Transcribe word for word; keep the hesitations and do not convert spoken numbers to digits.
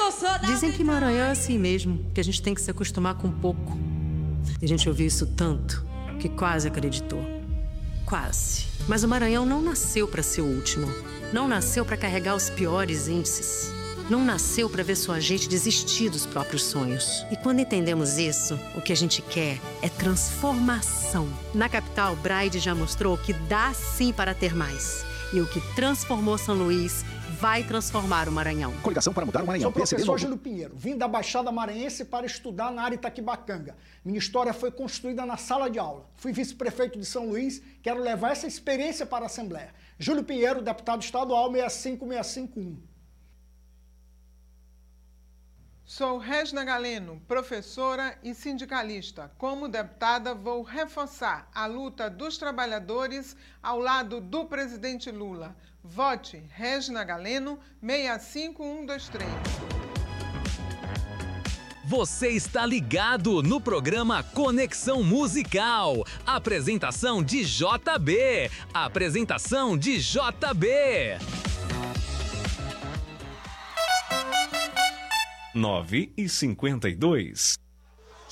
não sou da... Dizem que Maranhão é assim mesmo, que a gente tem que se acostumar com pouco. E a gente ouviu isso tanto que quase acreditou. Quase. Mas o Maranhão não nasceu para ser o último. Não nasceu para carregar os piores índices. Não nasceu para ver sua gente desistir dos próprios sonhos. E quando entendemos isso, o que a gente quer é transformação. Na capital, Braide já mostrou que dá sim para ter mais. E o que transformou São Luís vai transformar o Maranhão. Coligação para mudar o Maranhão. Sou o professor Júlio Pinheiro, vim da Baixada Maranhense para estudar na área Itaquibacanga. Minha história foi construída na sala de aula. Fui vice-prefeito de São Luís, quero levar essa experiência para a Assembleia. Júlio Pinheiro, deputado estadual seis cinco seis cinco um. Sou Regina Galeno, professora e sindicalista. Como deputada, vou reforçar a luta dos trabalhadores ao lado do presidente Lula. Vote Regina Galeno, seis cinco um dois três. Você está ligado no programa Conexão Musical. Apresentação de J B. Apresentação de J B. nove e cinquenta e dois.